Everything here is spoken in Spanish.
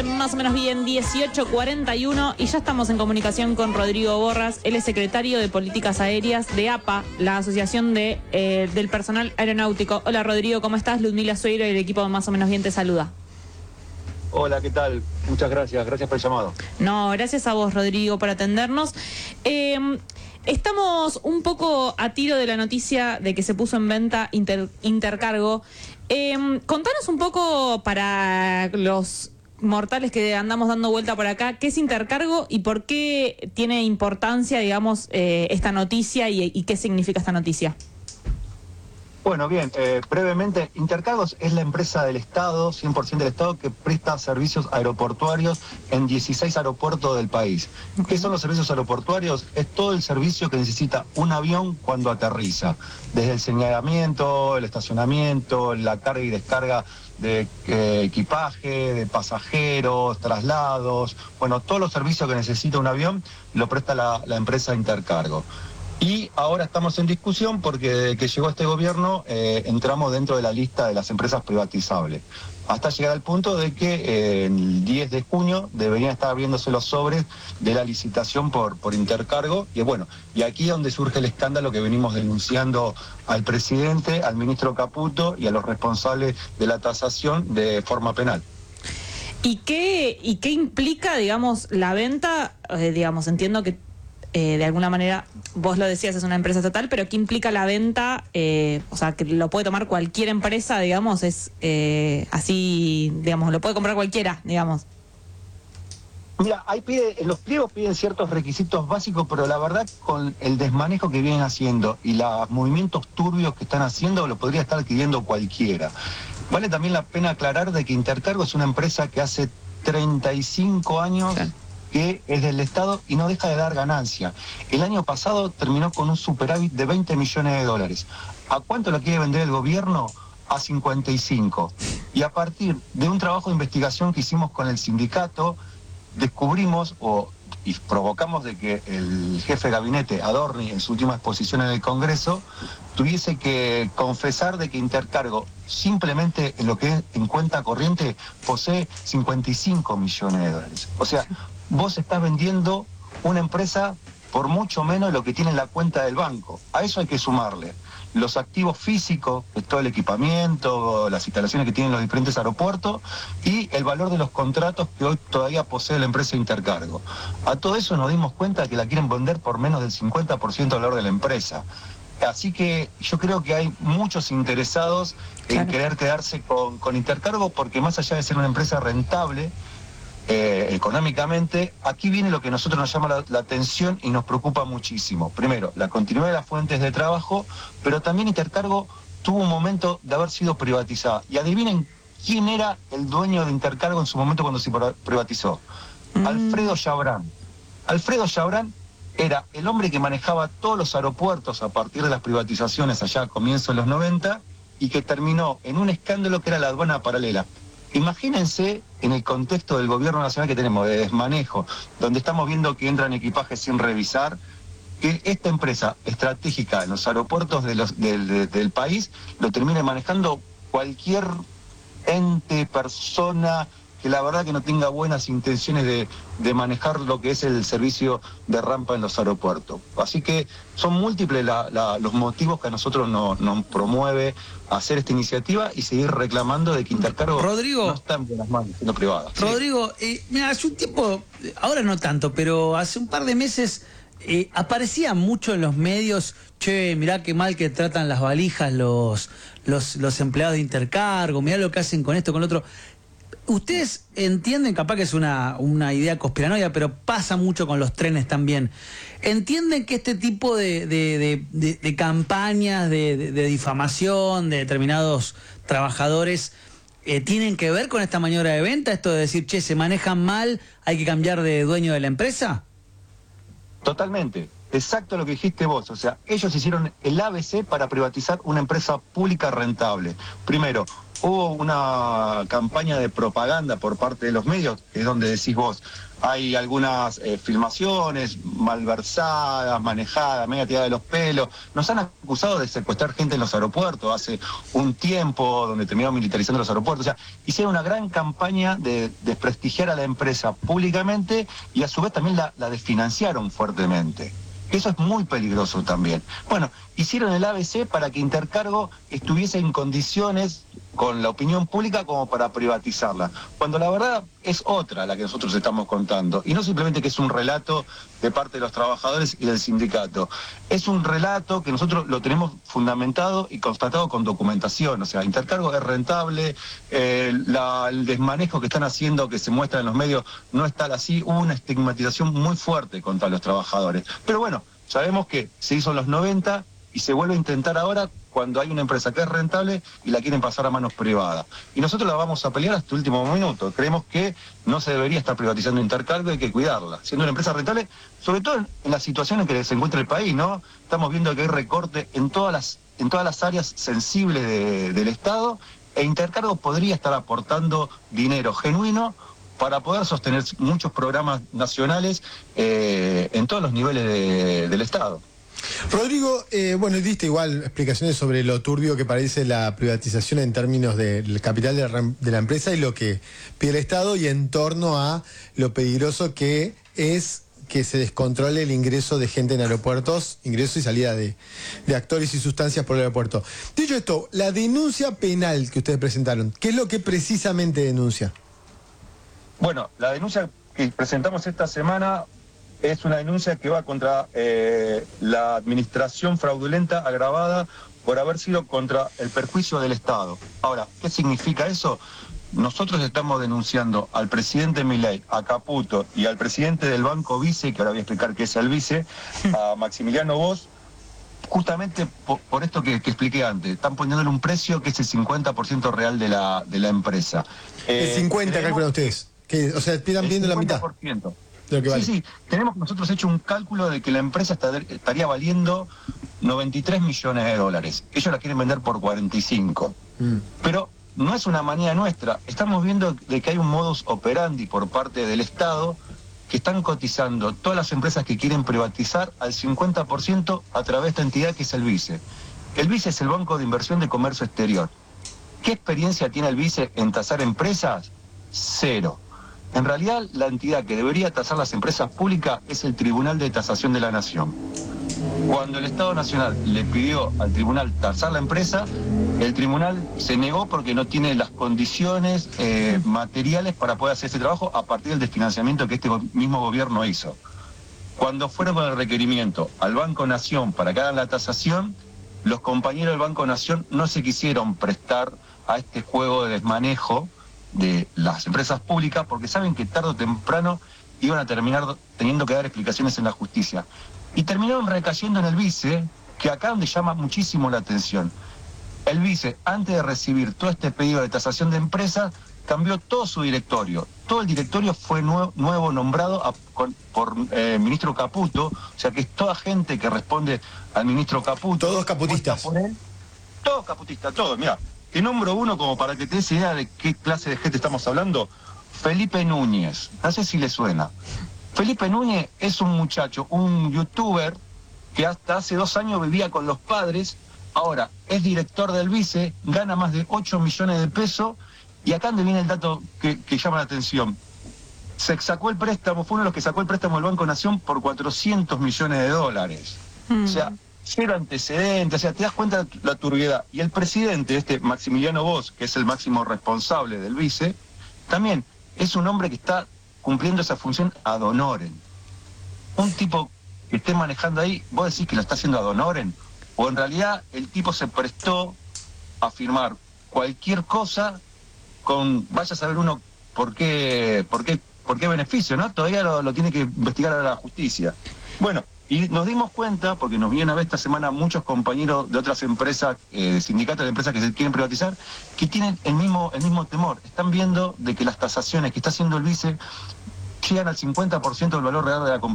en Más o Menos Bien 18:41 y ya estamos en comunicación con Rodrigo Borras. Él es secretario de Políticas Aéreas de APA, la Asociación del Personal Aeronáutico. Hola Rodrigo, ¿cómo estás? Ludmila Sueiro y el equipo de Más o Menos Bien te saluda. Hola, ¿qué tal? Muchas gracias por el llamado. No, gracias a vos, Rodrigo, por atendernos. Estamos un poco a tiro de la noticia de que se puso en venta Intercargo. Contanos un poco para los mortales que andamos dando vuelta por acá, ¿qué es Intercargo y por qué tiene importancia, digamos, esta noticia y qué significa esta noticia? Bueno, bien, brevemente, Intercargos es la empresa del Estado, 100% del Estado, que presta servicios aeroportuarios en 16 aeropuertos del país. ¿Qué son los servicios aeroportuarios? Es todo el servicio que necesita un avión cuando aterriza, desde el señalamiento, el estacionamiento, la carga y descarga de equipaje, de pasajeros, traslados, bueno, todos los servicios que necesita un avión lo presta la empresa Intercargo. Y ahora estamos en discusión porque desde que llegó este gobierno entramos dentro de la lista de las empresas privatizables. Hasta llegar al punto de que el 10 de junio deberían estar abriéndose los sobres de la licitación por Intercargo. Y bueno, y aquí es donde surge el escándalo que venimos denunciando al presidente, al ministro Caputo y a los responsables de la tasación de forma penal. ¿Y qué implica, digamos, la venta? Digamos, entiendo que de alguna manera, vos lo decías, es una empresa estatal, pero ¿qué implica la venta? O sea, que lo puede tomar cualquier empresa, digamos, es así, digamos, lo puede comprar cualquiera, digamos. Mira, en los pliegos piden ciertos requisitos básicos, pero la verdad con el desmanejo que vienen haciendo y los movimientos turbios que están haciendo, lo podría estar adquiriendo cualquiera. Vale también la pena aclarar de que Intercargo es una empresa que hace 35 años... Sí, que es del Estado y no deja de dar ganancia. El año pasado terminó con un superávit de 20 millones de dólares. ¿A cuánto lo quiere vender el gobierno? A 55. Y a partir de un trabajo de investigación que hicimos con el sindicato, descubrimos y provocamos de que el jefe de gabinete, Adorni, en su última exposición en el Congreso, tuviese que confesar de que Intercargo, simplemente en lo que es en cuenta corriente, posee 55 millones de dólares. O sea, vos estás vendiendo una empresa por mucho menos de lo que tiene en la cuenta del banco. A eso hay que sumarle los activos físicos, todo el equipamiento, las instalaciones que tienen los diferentes aeropuertos y el valor de los contratos que hoy todavía posee la empresa Intercargo. A todo eso nos dimos cuenta que la quieren vender por menos del 50% del valor de la empresa. Así que yo creo que hay muchos interesados en querer quedarse con Intercargo porque más allá de ser una empresa rentable, económicamente, aquí viene lo que a nosotros nos llama la atención y nos preocupa muchísimo. Primero, la continuidad de las fuentes de trabajo, pero también Intercargo tuvo un momento de haber sido privatizada. Y adivinen quién era el dueño de Intercargo en su momento cuando se privatizó. Alfredo Chabrán. Alfredo Chabrán era el hombre que manejaba todos los aeropuertos a partir de las privatizaciones allá a comienzos de los 90 y que terminó en un escándalo que era la aduana paralela. Imagínense en el contexto del gobierno nacional que tenemos, de desmanejo, donde estamos viendo que entran equipajes sin revisar, que esta empresa estratégica en los aeropuertos del país lo termine manejando cualquier ente, persona, que la verdad que no tenga buenas intenciones de manejar lo que es el servicio de rampa en los aeropuertos. Así que son múltiples los motivos que a nosotros nos promueve hacer esta iniciativa y seguir reclamando de que Intercargo no está en buenas manos, siendo privada. Rodrigo, mira, hace un tiempo, ahora no tanto, pero hace un par de meses aparecía mucho en los medios, che, mirá qué mal que tratan las valijas los empleados de Intercargo, mirá lo que hacen con esto, con lo otro. Ustedes entienden, capaz que es una idea conspiranoia, pero pasa mucho con los trenes también. ¿Entienden que este tipo de campañas de difamación de determinados trabajadores tienen que ver con esta maniobra de venta? Esto de decir, che, se manejan mal, hay que cambiar de dueño de la empresa. Totalmente. Exacto lo que dijiste vos. O sea, ellos hicieron el ABC para privatizar una empresa pública rentable. Primero, hubo una campaña de propaganda por parte de los medios, que es donde decís vos, hay algunas filmaciones malversadas, manejadas, media tirada de los pelos. Nos han acusado de secuestrar gente en los aeropuertos hace un tiempo, donde terminaron militarizando los aeropuertos. O sea, hicieron una gran campaña de desprestigiar a la empresa públicamente y a su vez también la desfinanciaron fuertemente. Eso es muy peligroso también. Bueno, hicieron el ABC para que Intercargo estuviese en condiciones con la opinión pública como para privatizarla, cuando la verdad es otra la que nosotros estamos contando, y no simplemente que es un relato de parte de los trabajadores y del sindicato, es un relato que nosotros lo tenemos fundamentado y constatado con documentación. O sea, Intercargo es rentable, el desmanejo que están haciendo, que se muestra en los medios, no es tal así. Hubo una estigmatización muy fuerte contra los trabajadores, pero bueno, sabemos que se hizo en los 90 y se vuelve a intentar ahora cuando hay una empresa que es rentable y la quieren pasar a manos privadas. Y nosotros la vamos a pelear hasta el último minuto. Creemos que no se debería estar privatizando Intercargo, hay que cuidarla. Siendo una empresa rentable, sobre todo en la situación en que se encuentra el país, ¿no? Estamos viendo que hay recorte en todas las áreas sensibles del Estado, e Intercargo podría estar aportando dinero genuino para poder sostener muchos programas nacionales en todos los niveles del Estado. Rodrigo, bueno, diste igual explicaciones sobre lo turbio que parece la privatización en términos del capital de la empresa y lo que pide el Estado, y en torno a lo peligroso que es que se descontrole el ingreso de gente en aeropuertos, ingreso y salida de actores y sustancias por el aeropuerto. Dicho esto, la denuncia penal que ustedes presentaron, ¿qué es lo que precisamente denuncia? Bueno, la denuncia que presentamos esta semana es una denuncia que va contra la administración fraudulenta agravada por haber sido contra el perjuicio del Estado. Ahora, ¿qué significa eso? Nosotros estamos denunciando al presidente Milei, a Caputo y al presidente del Banco Vice, que ahora voy a explicar qué es el Vice, a Maximiliano Voss, justamente por esto que expliqué antes. Están poniéndole un precio que es el 50% real de la empresa. El 50 calculan ustedes. O sea, están viendo la mitad. Vale. Sí, tenemos nosotros hecho un cálculo de que la empresa estaría valiendo 93 millones de dólares. Ellos la quieren vender por 45. Pero no es una manía nuestra. Estamos viendo de que hay un modus operandi por parte del Estado, que están cotizando todas las empresas que quieren privatizar al 50% a través de esta entidad que es el Vice. El Vice es el Banco de Inversión de Comercio Exterior. ¿Qué experiencia tiene el Vice en tasar empresas? Cero. En realidad, la entidad que debería tasar las empresas públicas es el Tribunal de Tasación de la Nación. Cuando el Estado Nacional le pidió al tribunal tasar la empresa, el tribunal se negó porque no tiene las condiciones materiales para poder hacer ese trabajo a partir del desfinanciamiento que este mismo gobierno hizo. Cuando fueron con el requerimiento al Banco Nación para que hagan la tasación, los compañeros del Banco Nación no se quisieron prestar a este juego de desmanejo de las empresas públicas, porque saben que tarde o temprano iban a terminar teniendo que dar explicaciones en la justicia. Y terminaron recayendo en el Vice, que acá donde llama muchísimo la atención. El Vice, antes de recibir todo este pedido de tasación de empresas, cambió todo su directorio. Todo el directorio fue nuevo nombrado por ministro Caputo, o sea que es toda gente que responde al ministro Caputo. Todos caputistas. Todos caputistas, todos, mira. Te nombro uno como para que te des idea de qué clase de gente estamos hablando. Felipe Núñez, no sé si le suena. Felipe Núñez es un muchacho, un youtuber que hasta hace 2 años vivía con los padres, ahora es director del Vice, gana más de 8 millones de pesos, y acá donde viene el dato que llama la atención. Se sacó el préstamo, fue uno de los que sacó el préstamo del Banco Nación por 400 millones de dólares. O sea, cero antecedentes, o sea, te das cuenta de la turbiedad. Y el presidente, Maximiliano Voss, que es el máximo responsable del Vice, también es un hombre que está cumpliendo esa función ad honorem. Un tipo que esté manejando ahí, vos decís que lo está haciendo ad honorem, o en realidad el tipo se prestó a firmar cualquier cosa con, vaya a saber uno por qué beneficio, ¿no? Todavía lo tiene que investigar a la justicia. Bueno, y nos dimos cuenta, porque nos vienen a ver esta semana muchos compañeros de otras empresas, sindicatos de empresas que se quieren privatizar, que tienen el mismo temor. Están viendo de que las tasaciones que está haciendo el Vice llegan al 50% del valor real de la compañía.